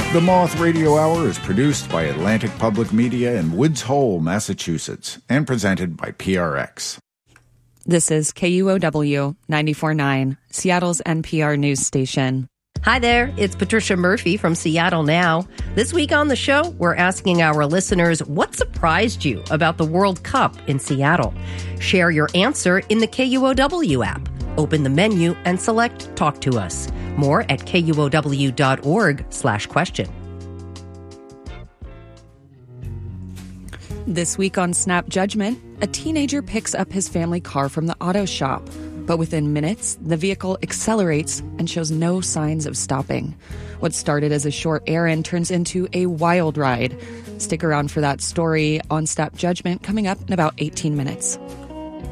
The Moth Radio Hour is produced by Atlantic Public Media in Woods Hole, Massachusetts, and presented by PRX. This is KUOW 94.9, Seattle's NPR news station. Hi there, it's Patricia Murphy from Seattle Now. This week on the show, we're asking our listeners what surprised you about the World Cup in Seattle. Share your answer in the KUOW app. Open the menu and select Talk to Us. More at KUOW.org/question. This week on Snap Judgment, a teenager picks up his family car from the auto shop. But within minutes, the vehicle accelerates and shows no signs of stopping. What started as a short errand turns into a wild ride. Stick around for that story on Snap Judgment coming up in about 18 minutes.